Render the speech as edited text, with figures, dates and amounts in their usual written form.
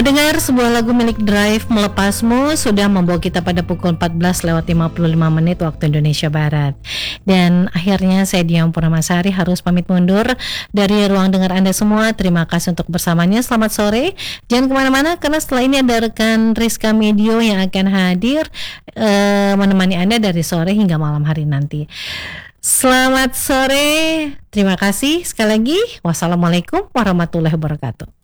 Pendengar, sebuah lagu milik Drive Melepasmu sudah membawa kita pada pukul 14:55 waktu Indonesia Barat. Dan akhirnya saya Dian Purnamasari harus pamit mundur dari ruang dengar Anda semua. Terima kasih untuk bersamanya. Selamat sore. Jangan kemana-mana karena setelah ini ada rekan Rizka Medio yang akan hadir menemani Anda dari sore hingga malam hari nanti. Selamat sore. Terima kasih sekali lagi. Wassalamualaikum warahmatullahi wabarakatuh.